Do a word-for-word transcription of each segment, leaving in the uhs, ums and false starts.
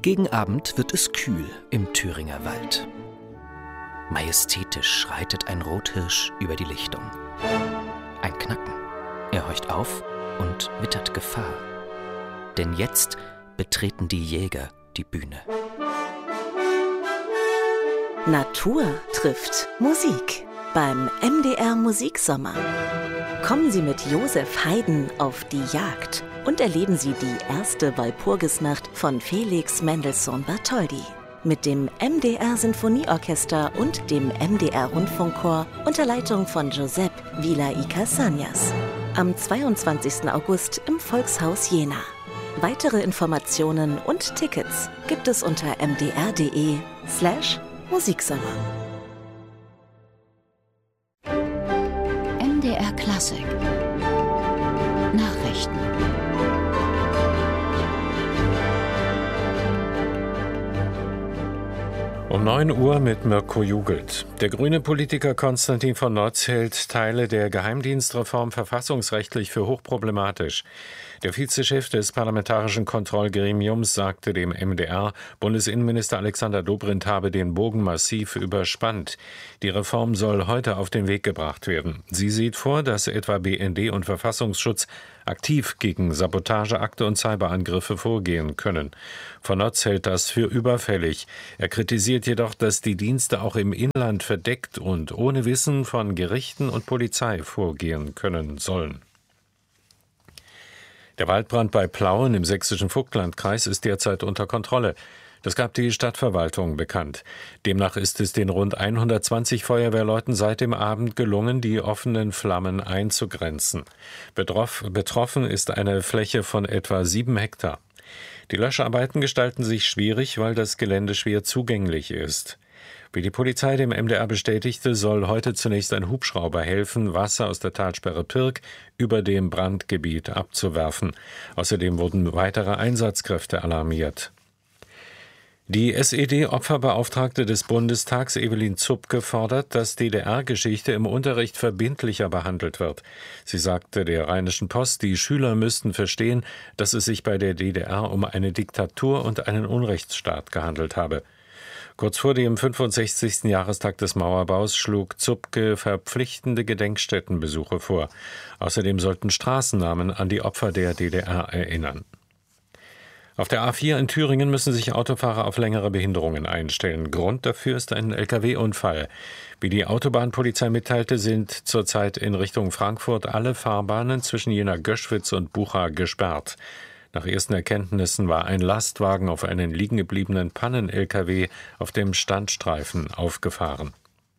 Gegen Abend wird es kühl im Thüringer Wald. Majestätisch schreitet ein Rothirsch über die Lichtung. Ein Knacken. Er horcht auf und wittert Gefahr. Denn jetzt betreten die Jäger die Bühne. Natur trifft Musik beim M D R Musiksommer. Kommen Sie mit Josef Haydn auf die Jagd und erleben Sie die erste Walpurgisnacht von Felix Mendelssohn Bartholdy. Mit dem M D R Sinfonieorchester und dem M D R Rundfunkchor unter Leitung von Giuseppe Villa y Cassagnas. Am zweiundzwanzigsten August im Volkshaus Jena. Weitere Informationen und Tickets gibt es unter mdr.de slash Musiksommer. M D R Klassik Nachrichten. Um neun Uhr mit Mirko Jugelt. Der grüne Politiker Konstantin von Notz hält Teile der Geheimdienstreform verfassungsrechtlich für hochproblematisch. Der Vizechef des Parlamentarischen Kontrollgremiums sagte dem M D R, Bundesinnenminister Alexander Dobrindt habe den Bogen massiv überspannt. Die Reform soll heute auf den Weg gebracht werden. Sie sieht vor, dass etwa B N D und Verfassungsschutz aktiv gegen Sabotageakte und Cyberangriffe vorgehen können. Von Notz hält das für überfällig. Er kritisiert jedoch, dass die Dienste auch im Inland verdeckt und ohne Wissen von Gerichten und Polizei vorgehen können sollen. Der Waldbrand bei Plauen im sächsischen Vogtlandkreis ist derzeit unter Kontrolle. Das gab die Stadtverwaltung bekannt. Demnach ist es den rund hundertzwanzig Feuerwehrleuten seit dem Abend gelungen, die offenen Flammen einzugrenzen. Betroff, betroffen ist eine Fläche von etwa sieben Hektar. Die Löscharbeiten gestalten sich schwierig, weil das Gelände schwer zugänglich ist. Wie die Polizei dem M D R bestätigte, soll heute zunächst ein Hubschrauber helfen, Wasser aus der Talsperre Pirk über dem Brandgebiet abzuwerfen. Außerdem wurden weitere Einsatzkräfte alarmiert. Die S E D-Opferbeauftragte des Bundestags Evelyn Zupke fordert, dass D D R-Geschichte im Unterricht verbindlicher behandelt wird. Sie sagte der Rheinischen Post, die Schüler müssten verstehen, dass es sich bei der D D R um eine Diktatur und einen Unrechtsstaat gehandelt habe. Kurz vor dem fünfundsechzigsten Jahrestag des Mauerbaus schlug Zupke verpflichtende Gedenkstättenbesuche vor. Außerdem sollten Straßennamen an die Opfer der D D R erinnern. Auf der A vier in Thüringen müssen sich Autofahrer auf längere Behinderungen einstellen. Grund dafür ist ein L K W-Unfall. Wie die Autobahnpolizei mitteilte, sind zurzeit in Richtung Frankfurt alle Fahrbahnen zwischen Jena-Göschwitz und Bucha gesperrt. Nach ersten Erkenntnissen war ein Lastwagen auf einen liegengebliebenen Pannen-L K W auf dem Standstreifen aufgefahren.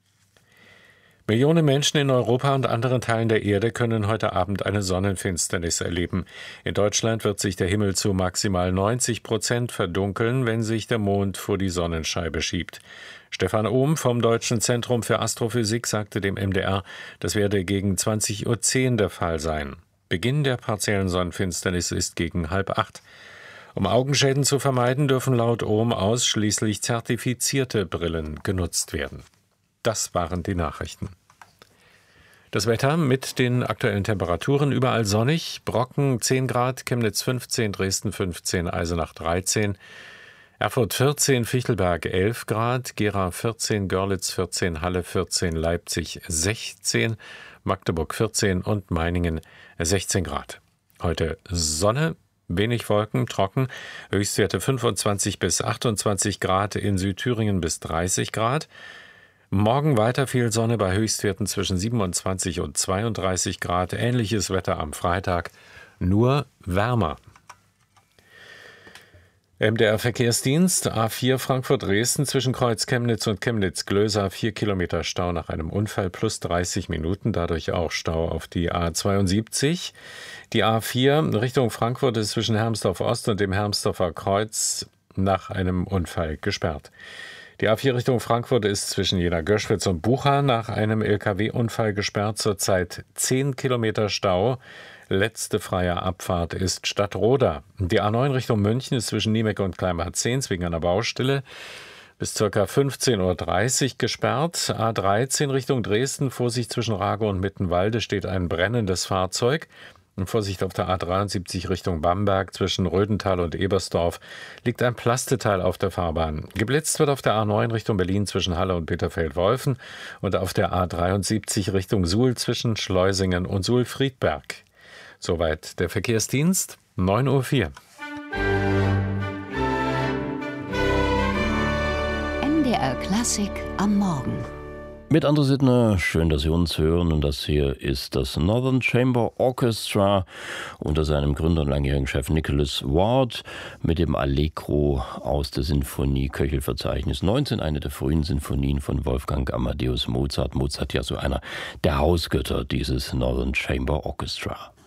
Millionen Menschen in Europa und anderen Teilen der Erde können heute Abend eine Sonnenfinsternis erleben. In Deutschland wird sich der Himmel zu maximal neunzig Prozent verdunkeln, wenn sich der Mond vor die Sonnenscheibe schiebt. Stefan Ohm vom Deutschen Zentrum für Astrophysik sagte dem M D R, das werde gegen zwanzig Uhr zehn der Fall sein. Beginn der partiellen Sonnenfinsternis ist gegen halb acht. Um Augenschäden zu vermeiden, dürfen laut Ohm ausschließlich zertifizierte Brillen genutzt werden. Das waren die Nachrichten. Das Wetter mit den aktuellen Temperaturen: überall sonnig, Brocken zehn Grad, Chemnitz fünfzehn, Dresden fünfzehn, Eisenach dreizehn, Erfurt vierzehn, Fichtelberg elf Grad, Gera vierzehn, Görlitz vierzehn, Halle vierzehn, Leipzig sechzehn, Magdeburg vierzehn und Meiningen sechzehn Grad. Heute Sonne, wenig Wolken, trocken, Höchstwerte fünfundzwanzig bis achtundzwanzig Grad, in Südthüringen bis dreißig Grad. Morgen weiter viel Sonne bei Höchstwerten zwischen siebenundzwanzig und zweiunddreißig Grad. Ähnliches Wetter am Freitag, nur wärmer. M D R-Verkehrsdienst A vier Frankfurt-Dresden zwischen Kreuz Chemnitz und Chemnitz-Glösa, vier Kilometer Stau nach einem Unfall plus dreißig Minuten, dadurch auch Stau auf die A zweiundsiebzig. Die A vier Richtung Frankfurt ist zwischen Hermsdorf Ost und dem Hermsdorfer Kreuz nach einem Unfall gesperrt. Die A vier Richtung Frankfurt ist zwischen Jena-Göschwitz und Bucha nach einem L K W-Unfall gesperrt, zurzeit zehn Kilometer Stau. Letzte freie Abfahrt ist Stadtroda. Die A neun Richtung München ist zwischen Niemek und Kleinbad-Zehns wegen einer Baustelle bis ca. fünfzehn Uhr dreißig gesperrt. A dreizehn Richtung Dresden, Vorsicht zwischen Rage und Mittenwalde, steht ein brennendes Fahrzeug. Und Vorsicht, auf der A dreiundsiebzig Richtung Bamberg zwischen Rödental und Ebersdorf liegt ein Plasteteil auf der Fahrbahn. Geblitzt wird auf der A neun Richtung Berlin zwischen Halle und Bitterfeld-Wolfen und auf der A dreiundsiebzig Richtung Suhl zwischen Schleusingen und Suhl-Friedberg. Soweit der Verkehrsdienst, neun Uhr vier. M D R Klassik am Morgen. Mit André Sittner, schön, dass Sie uns hören. Und das hier ist das Northern Chamber Orchestra unter seinem Gründer und langjährigen Chef Nicholas Ward mit dem Allegro aus der Sinfonie Köchelverzeichnis neunzehn, eine der frühen Sinfonien von Wolfgang Amadeus Mozart. Mozart ja so einer der Hausgötter dieses Northern Chamber Orchestra.